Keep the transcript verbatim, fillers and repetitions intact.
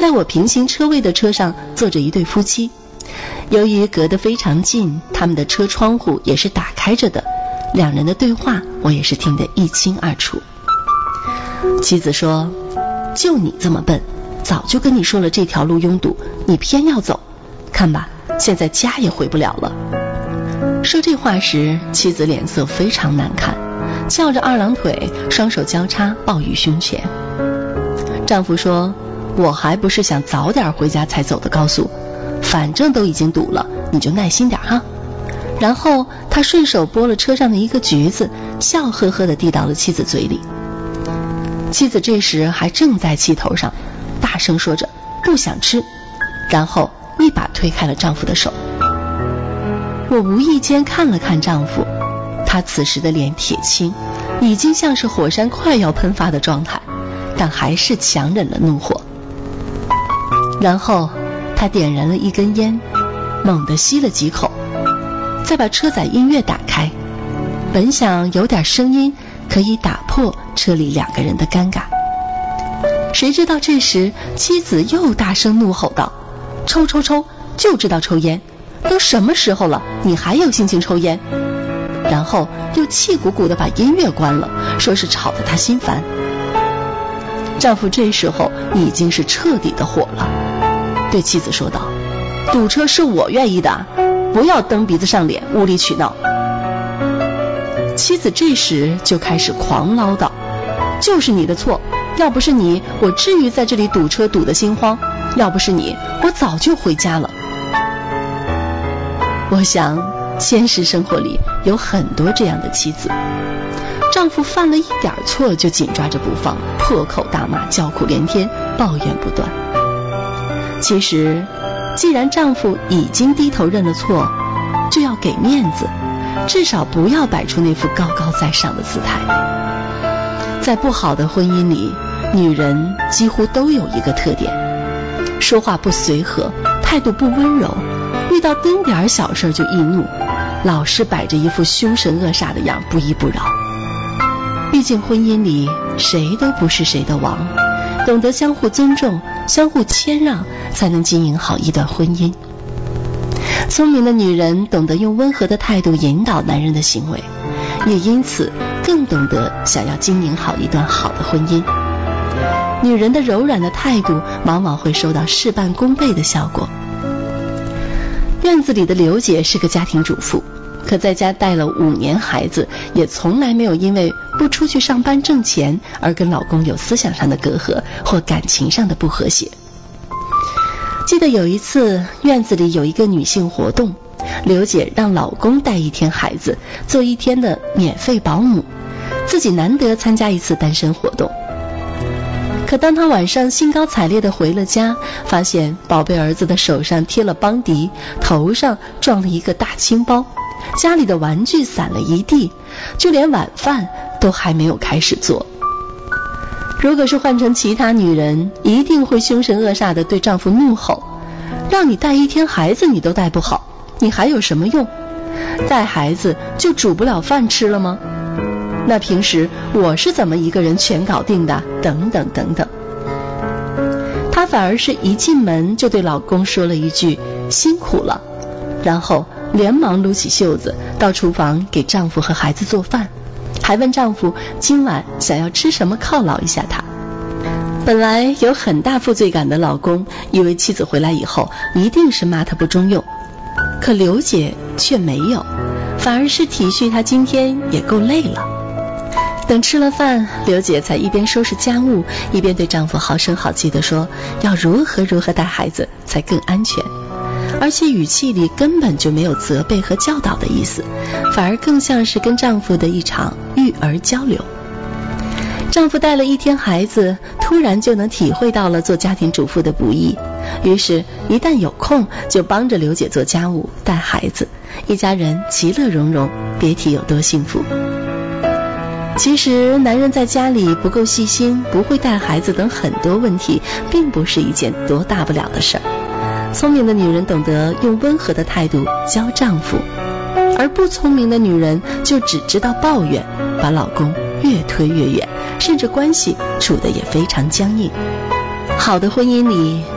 在我平行车位的车上坐着一对夫妻，由于隔得非常近，他们的车窗户也是打开着的，两人的对话我也是听得一清二楚。妻子说，就你这么笨，早就跟你说了这条路拥堵，你偏要走，看吧，现在家也回不了了。说这话时，妻子脸色非常难看，翘着二郎腿，双手交叉抱于胸前。丈夫说，我还不是想早点回家才走的高速，反正都已经堵了，你就耐心点哈。然后他顺手剥了车上的一个橘子，笑呵呵地递到了妻子嘴里。妻子这时还正在气头上，大声说着不想吃，然后一把推开了丈夫的手。我无意间看了看丈夫，他此时的脸铁青，已经像是火山快要喷发的状态，但还是强忍了怒火。然后他点燃了一根烟，猛地吸了几口，再把车载音乐打开，本想有点声音可以打破车里两个人的尴尬，谁知道这时妻子又大声怒吼道，抽抽抽，就知道抽烟，都什么时候了，你还有心情抽烟？然后又气鼓鼓地把音乐关了，说是吵得他心烦。丈夫这时候已经是彻底的火了，对妻子说道，堵车是我愿意的，不要蹬鼻子上脸，无理取闹。妻子这时就开始狂唠叨，就是你的错，要不是你，我至于在这里堵车堵得心慌，要不是你，我早就回家了。我想现实生活里有很多这样的妻子，丈夫犯了一点错就紧抓着不放，破口大骂，叫苦连天，抱怨不断。其实既然丈夫已经低头认了错，就要给面子，至少不要摆出那副高高在上的姿态。在不好的婚姻里，女人几乎都有一个特点，说话不随和，态度不温柔，遇到丁点小事就易怒，老是摆着一副凶神恶煞的样，不依不饶。毕竟婚姻里谁都不是谁的王，懂得相互尊重，相互谦让，才能经营好一段婚姻。聪明的女人懂得用温和的态度引导男人的行为，也因此更懂得想要经营好一段好的婚姻。女人的柔软的态度往往会收到事半功倍的效果。院子里的刘姐是个家庭主妇，可在家带了五年孩子，也从来没有因为不出去上班挣钱而跟老公有思想上的隔阂或感情上的不和谐。记得有一次院子里有一个女性活动，刘姐让老公带一天孩子，做一天的免费保姆，自己难得参加一次单身活动。可当她晚上兴高采烈地回了家，发现宝贝儿子的手上贴了邦迪，头上撞了一个大青包，家里的玩具散了一地，就连晚饭都还没有开始做。如果是换成其他女人，一定会凶神恶煞地对丈夫怒吼，让你带一天孩子你都带不好，你还有什么用？带孩子就煮不了饭吃了吗？那平时我是怎么一个人全搞定的？等等等等。她反而是一进门就对老公说了一句辛苦了，然后连忙撸起袖子到厨房给丈夫和孩子做饭，还问丈夫今晚想要吃什么犒劳一下他。本来有很大负罪感的老公以为妻子回来以后一定是骂他不中用，可刘姐却没有，反而是体恤他今天也够累了。等吃了饭，刘姐才一边收拾家务，一边对丈夫好声好气地说要如何如何带孩子才更安全，而且语气里根本就没有责备和教导的意思，反而更像是跟丈夫的一场育儿交流。丈夫带了一天孩子，突然就能体会到了做家庭主妇的不易，于是一旦有空就帮着刘姐做家务带孩子，一家人其乐融融，别提有多幸福。其实男人在家里不够细心，不会带孩子等很多问题并不是一件多大不了的事儿。聪明的女人懂得用温和的态度教丈夫，而不聪明的女人就只知道抱怨，把老公越推越远，甚至关系处得也非常僵硬。好的婚姻里